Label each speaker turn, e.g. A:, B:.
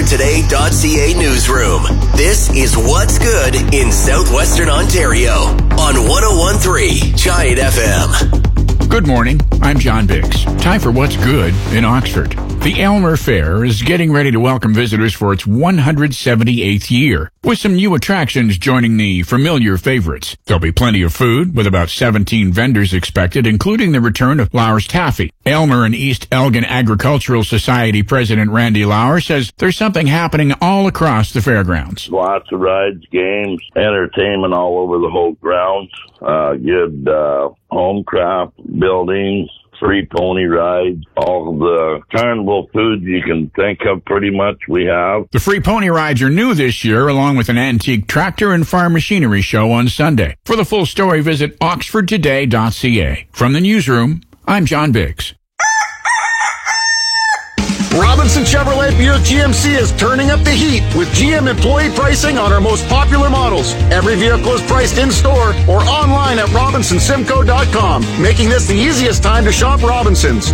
A: OxfordToday.ca newsroom. This is What's Good in Southwestern Ontario on 101.3 Giant FM.
B: Good morning. I'm John Biggs. Time for What's Good in Oxford. The Aylmer Fair is getting ready to welcome visitors for its 178th year, with some new attractions joining the familiar favorites. There'll be plenty of food, with about 17 vendors expected, including the return of Lauer's Taffy. Aylmer and East Elgin Agricultural Society President Randy Lauer says there's something happening all across the fairgrounds.
C: Lots of rides, games, entertainment all over the whole grounds. Good home craft buildings, free pony rides, all the carnival foods you can think of pretty much we have.
B: The free pony rides are new this year, along with an antique tractor and farm machinery show on Sunday. For the full story, visit OxfordToday.ca. From the newsroom, I'm John Biggs.
D: Robinson Chevrolet Buick GMC is turning up the heat with GM employee pricing on our most popular models. Every vehicle is priced in-store or online at RobinsonSimco.com, making this the easiest time to shop Robinsons.